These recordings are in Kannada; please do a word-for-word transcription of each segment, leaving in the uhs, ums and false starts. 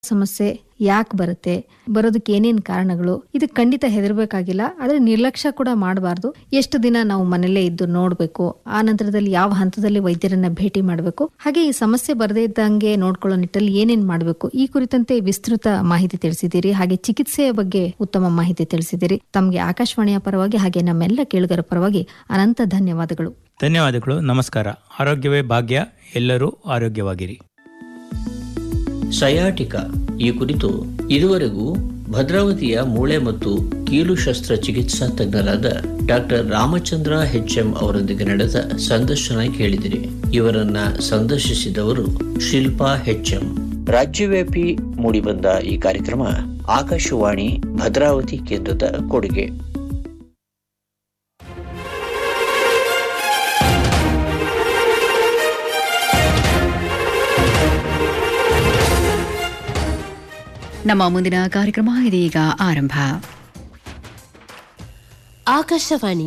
ಸಮಸ್ಯೆ ಯಾಕೆ ಬರುತ್ತೆ, ಬರೋದಕ್ಕೆ ಏನೇನು ಕಾರಣಗಳು, ಇದಕ್ಕೆ ಖಂಡಿತ ಹೆದರ್ಬೇಕಾಗಿಲ್ಲ. ಆದ್ರೆ ನಿರ್ಲಕ್ಷ್ಯ ಕೂಡ ಮಾಡಬಾರ್ದು. ಎಷ್ಟು ದಿನ ನಾವು ಮನೆಯಲ್ಲೇ ಇದ್ದು ನೋಡ್ಬೇಕು, ಆ ನಂತರದಲ್ಲಿ ಯಾವ ಹಂತದಲ್ಲಿ ವೈದ್ಯರನ್ನ ಭೇಟಿ ಮಾಡಬೇಕು, ಹಾಗೆ ಈ ಸಮಸ್ಯೆ ಬರದೇ ಇದ್ದಂಗೆ ನೋಡ್ಕೊಳ್ಳೋ ನಿಟ್ಟಲ್ಲಿ ಏನೇನ್ ಮಾಡಬೇಕು, ಈ ಕುರಿತಂತೆ ವಿಸ್ತೃತ ಮಾಹಿತಿ ತಿಳಿಸಿದ್ದೀರಿ. ಹಾಗೆ ಚಿಕಿತ್ಸೆಯ ಬಗ್ಗೆ ಉತ್ತಮ ಮಾಹಿತಿ ತಿಳಿಸಿದ್ದೀರಿ. ತಮಗೆ ಆಕಾಶವಾಣಿಯ ಪರವಾಗಿ ಹಾಗೆ ನಮ್ಮೆಲ್ಲ ಕೇಳುಗರ ಪರವಾಗಿ ಅನಂತ ಧನ್ಯವಾದಗಳು. ಧನ್ಯವಾದಗಳು. ನಮಸ್ಕಾರ. ಆರೋಗ್ಯವೇ ಭಾಗ್ಯ. ಎಲ್ಲರೂ ಆರೋಗ್ಯವಾಗಿರಿ. ಸಯಾಟಿಕ ಈ ಕುರಿತು ಇದುವರೆಗೂ ಭದ್ರಾವತಿಯ ಮೂಳೆ ಮತ್ತು ಕೀಲು ಶಸ್ತ್ರ ಚಿಕಿತ್ಸಾ ತಜ್ಞರಾದ ಡಾಕ್ಟರ್ ರಾಮಚಂದ್ರ ಎಚ್ ಎಂ ಅವರೊಂದಿಗೆ ನಡೆದ ಸಂದರ್ಶನ ಕೇಳಿದಿರಿ. ಇವರನ್ನ ಸಂದರ್ಶಿಸಿದವರು ಶಿಲ್ಪಾ ಎಚ್ ಎಂ. ರಾಜ್ಯವ್ಯಾಪಿ ಮೂಡಿಬಂದ ಈ ಕಾರ್ಯಕ್ರಮ ಆಕಾಶವಾಣಿ ಭದ್ರಾವತಿ ಕೇಂದ್ರದ ಕೊಡುಗೆ. ನಮ್ಮ ಮುಂದಿನ ಕಾರ್ಯಕ್ರಮ ಇದೀಗ ಆರಂಭ. ಆಕಾಶವಾಣಿ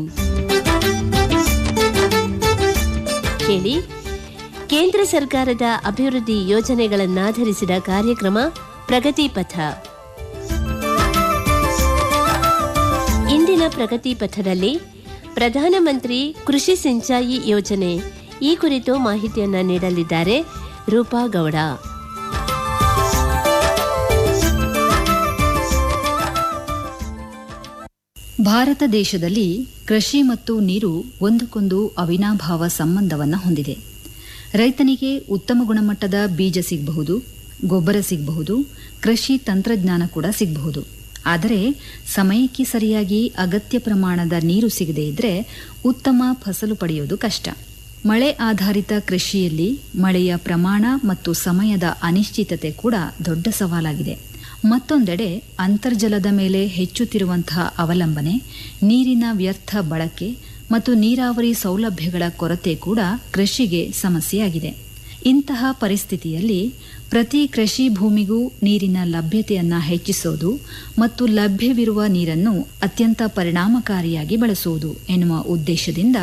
ಕೇಳಿ, ಕೇಂದ್ರ ಸರ್ಕಾರದ ಅಭಿವೃದ್ಧಿ ಯೋಜನೆಗಳನ್ನಾಧರಿಸಿದ ಕಾರ್ಯಕ್ರಮ ಪ್ರಗತಿ ಪಥ. ಇಂದಿನ ಪ್ರಗತಿ ಪಥದಲ್ಲಿ ಪ್ರಧಾನಮಂತ್ರಿ ಕೃಷಿ ಸಿಂಚಾಯಿ ಯೋಜನೆ ಈ ಕುರಿತು ಮಾಹಿತಿಯನ್ನ ನೀಡಲಿದ್ದಾರೆ ರೂಪಾ ಗೌಡ. ಭಾರತ ದೇಶದಲ್ಲಿ ಕೃಷಿ ಮತ್ತು ನೀರು ಒಂದಕ್ಕೊಂದು ಅವಿನಾಭಾವ ಸಂಬಂಧವನ್ನು ಹೊಂದಿದೆ. ರೈತನಿಗೆ ಉತ್ತಮ ಗುಣಮಟ್ಟದ ಬೀಜ ಸಿಗಬಹುದು, ಗೊಬ್ಬರ ಸಿಗಬಹುದು, ಕೃಷಿ ತಂತ್ರಜ್ಞಾನ ಕೂಡ ಸಿಗಬಹುದು. ಆದರೆ ಸಮಯಕ್ಕೆ ಸರಿಯಾಗಿ ಅಗತ್ಯ ಪ್ರಮಾಣದ ನೀರು ಸಿಗದೇ ಇದ್ರೆ ಉತ್ತಮ ಫಸಲು ಪಡೆಯೋದು ಕಷ್ಟ. ಮಳೆ ಆಧಾರಿತ ಕೃಷಿಯಲ್ಲಿ ಮಳೆಯ ಪ್ರಮಾಣ ಮತ್ತು ಸಮಯದ ಅನಿಶ್ಚಿತತೆ ಕೂಡ ದೊಡ್ಡ ಸವಾಲಾಗಿದೆ. ಮತ್ತೊಂದೆಡೆ ಅಂತರ್ಜಲದ ಮೇಲೆ ಹೆಚ್ಚುತ್ತಿರುವಂತಹ ಅವಲಂಬನೆ, ನೀರಿನ ವ್ಯರ್ಥ ಬಳಕೆ ಮತ್ತು ನೀರಾವರಿ ಸೌಲಭ್ಯಗಳ ಕೊರತೆ ಕೂಡ ಕೃಷಿಗೆ ಸಮಸ್ಯೆಯಾಗಿದೆ. ಇಂತಹ ಪರಿಸ್ಥಿತಿಯಲ್ಲಿ ಪ್ರತಿ ಕೃಷಿ ಭೂಮಿಗೂ ನೀರಿನ ಲಭ್ಯತೆಯನ್ನು ಹೆಚ್ಚಿಸೋದು ಮತ್ತು ಲಭ್ಯವಿರುವ ನೀರನ್ನು ಅತ್ಯಂತ ಪರಿಣಾಮಕಾರಿಯಾಗಿ ಬಳಸುವುದು ಎನ್ನುವ ಉದ್ದೇಶದಿಂದ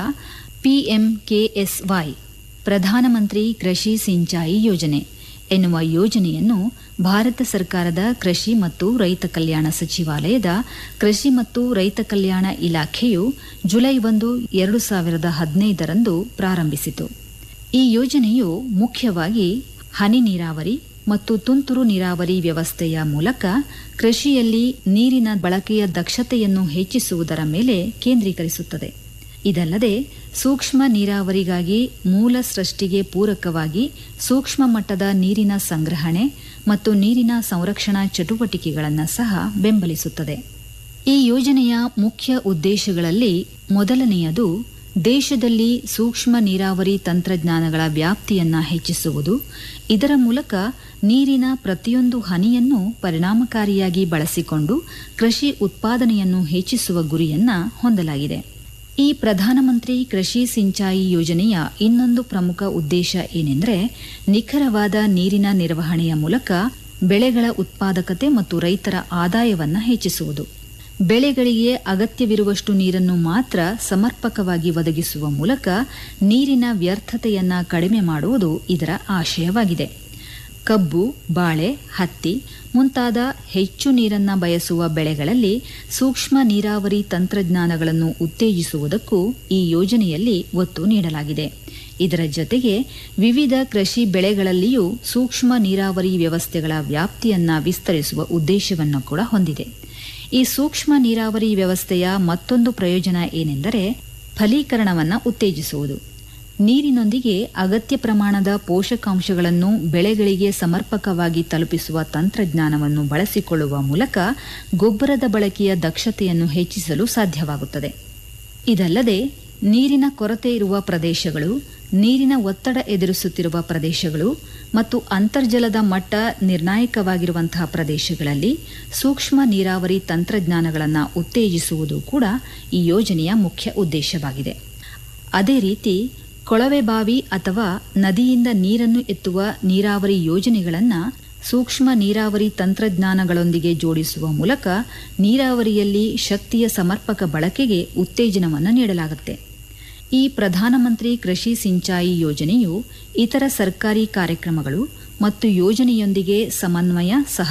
ಪಿಎಂಕೆಎಸ್ವೈ ಪ್ರಧಾನಮಂತ್ರಿ ಕೃಷಿ ಸಿಂಚಾಯಿ ಯೋಜನೆ ಎನ್ನುವ ಯೋಜನೆಯನ್ನು ಭಾರತ ಸರ್ಕಾರದ ಕೃಷಿ ಮತ್ತು ರೈತ ಕಲ್ಯಾಣ ಸಚಿವಾಲಯದ ಕೃಷಿ ಮತ್ತು ರೈತ ಕಲ್ಯಾಣ ಇಲಾಖೆಯು ಜುಲೈ ಒಂದು ಎರಡು ಸಾವಿರದ ಹದಿನೈದರಂದು ಪ್ರಾರಂಭಿಸಿತು. ಈ ಯೋಜನೆಯು ಮುಖ್ಯವಾಗಿ ಹನಿ ನೀರಾವರಿ ಮತ್ತು ತುಂತುರು ನೀರಾವರಿ ವ್ಯವಸ್ಥೆಯ ಮೂಲಕ ಕೃಷಿಯಲ್ಲಿ ನೀರಿನ ಬಳಕೆಯ ದಕ್ಷತೆಯನ್ನು ಹೆಚ್ಚಿಸುವುದರ ಮೇಲೆ ಕೇಂದ್ರೀಕರಿಸುತ್ತದೆ. ಇದಲ್ಲದೆ ಸೂಕ್ಷ್ಮ ನೀರಾವರಿಗಾಗಿ ಮೂಲ ಸೃಷ್ಟಿಗೆ ಪೂರಕವಾಗಿ ಸೂಕ್ಷ್ಮ ಮಟ್ಟದ ನೀರಿನ ಸಂಗ್ರಹಣೆ ಮತ್ತು ನೀರಿನ ಸಂರಕ್ಷಣಾ ಚಟುವಟಿಕೆಗಳನ್ನು ಸಹ ಬೆಂಬಲಿಸುತ್ತದೆ. ಈ ಯೋಜನೆಯ ಮುಖ್ಯ ಉದ್ದೇಶಗಳಲ್ಲಿ ಮೊದಲನೆಯದು ದೇಶದಲ್ಲಿ ಸೂಕ್ಷ್ಮ ನೀರಾವರಿ ತಂತ್ರಜ್ಞಾನಗಳ ವ್ಯಾಪ್ತಿಯನ್ನು ಹೆಚ್ಚಿಸುವುದು. ಇದರ ಮೂಲಕ ನೀರಿನ ಪ್ರತಿಯೊಂದು ಹನಿಯನ್ನು ಪರಿಣಾಮಕಾರಿಯಾಗಿ ಬಳಸಿಕೊಂಡು ಕೃಷಿ ಉತ್ಪಾದನೆಯನ್ನು ಹೆಚ್ಚಿಸುವ ಗುರಿಯನ್ನು ಹೊಂದಲಾಗಿದೆ. ಈ ಪ್ರಧಾನಮಂತ್ರಿ ಕೃಷಿ ಸಿಂಚಾಯಿ ಯೋಜನೆಯ ಇನ್ನೊಂದು ಪ್ರಮುಖ ಉದ್ದೇಶ ಏನೆಂದರೆ ನಿಖರವಾದ ನೀರಿನ ನಿರ್ವಹಣೆಯ ಮೂಲಕ ಬೆಳೆಗಳ ಉತ್ಪಾದಕತೆ ಮತ್ತು ರೈತರ ಆದಾಯವನ್ನು ಹೆಚ್ಚಿಸುವುದು. ಬೆಳೆಗಳಿಗೆ ಅಗತ್ಯವಿರುವಷ್ಟು ನೀರನ್ನು ಮಾತ್ರ ಸಮರ್ಪಕವಾಗಿ ಒದಗಿಸುವ ಮೂಲಕ ನೀರಿನ ವ್ಯರ್ಥತೆಯನ್ನು ಕಡಿಮೆ ಮಾಡುವುದು ಇದರ ಆಶಯವಾಗಿದೆ. ಕಬ್ಬು, ಬಾಳೆ, ಹತ್ತಿ ಮುಂತಾದ ಹೆಚ್ಚು ನೀರನ್ನು ಬಯಸುವ ಬೆಳೆಗಳಲ್ಲಿ ಸೂಕ್ಷ್ಮ ನೀರಾವರಿ ತಂತ್ರಜ್ಞಾನಗಳನ್ನು ಉತ್ತೇಜಿಸುವುದಕ್ಕೂ ಈ ಯೋಜನೆಯಲ್ಲಿ ಒತ್ತು ನೀಡಲಾಗಿದೆ. ಇದರ ಜೊತೆಗೆ ವಿವಿಧ ಕೃಷಿ ಬೆಳೆಗಳಲ್ಲಿಯೂ ಸೂಕ್ಷ್ಮ ನೀರಾವರಿ ವ್ಯವಸ್ಥೆಗಳ ವ್ಯಾಪ್ತಿಯನ್ನು ವಿಸ್ತರಿಸುವ ಉದ್ದೇಶವನ್ನು ಕೂಡ ಹೊಂದಿದೆ. ಈ ಸೂಕ್ಷ್ಮ ನೀರಾವರಿ ವ್ಯವಸ್ಥೆಯ ಮತ್ತೊಂದು ಪ್ರಯೋಜನ ಏನೆಂದರೆ ಫಲೀಕರಣವನ್ನು ಉತ್ತೇಜಿಸುವುದು. ನೀರಿನೊಂದಿಗೆ ಅಗತ್ಯ ಪ್ರಮಾಣದ ಪೋಷಕಾಂಶಗಳನ್ನು ಬೆಳೆಗಳಿಗೆ ಸಮರ್ಪಕವಾಗಿ ತಲುಪಿಸುವ ತಂತ್ರಜ್ಞಾನವನ್ನು ಬಳಸಿಕೊಳ್ಳುವ ಮೂಲಕ ಗೊಬ್ಬರದ ಬಳಕೆಯ ದಕ್ಷತೆಯನ್ನು ಹೆಚ್ಚಿಸಲು ಸಾಧ್ಯವಾಗುತ್ತದೆ. ಇದಲ್ಲದೆ ನೀರಿನ ಕೊರತೆ ಇರುವ ಪ್ರದೇಶಗಳು, ನೀರಿನ ಒತ್ತಡ ಎದುರಿಸುತ್ತಿರುವ ಪ್ರದೇಶಗಳು ಮತ್ತು ಅಂತರ್ಜಲದ ಮಟ್ಟ ನಿರ್ಣಾಯಕವಾಗಿರುವಂತಹ ಪ್ರದೇಶಗಳಲ್ಲಿ ಸೂಕ್ಷ್ಮ ನೀರಾವರಿ ತಂತ್ರಜ್ಞಾನಗಳನ್ನು ಉತ್ತೇಜಿಸುವುದು ಕೂಡ ಈ ಯೋಜನೆಯ ಮುಖ್ಯ ಉದ್ದೇಶವಾಗಿದೆ. ಅದೇ ರೀತಿ ಕೊಳವೆ ಬಾವಿ ಅಥವಾ ನದಿಯಿಂದ ನೀರನ್ನು ಎತ್ತುವ ನೀರಾವರಿ ಯೋಜನೆಗಳನ್ನು ಸೂಕ್ಷ್ಮ ನೀರಾವರಿ ತಂತ್ರಜ್ಞಾನಗಳೊಂದಿಗೆ ಜೋಡಿಸುವ ಮೂಲಕ ನೀರಾವರಿಯಲ್ಲಿ ಶಕ್ತಿಯ ಸಮರ್ಪಕ ಬಳಕೆಗೆ ಉತ್ತೇಜನವನ್ನು ನೀಡಲಾಗುತ್ತೆ. ಈ ಪ್ರಧಾನಮಂತ್ರಿ ಕೃಷಿ ಸಿಂಚಾಯಿ ಯೋಜನೆಯು ಇತರ ಸರ್ಕಾರಿ ಕಾರ್ಯಕ್ರಮಗಳು ಮತ್ತು ಯೋಜನೆಯೊಂದಿಗೆ ಸಮನ್ವಯ ಸಹ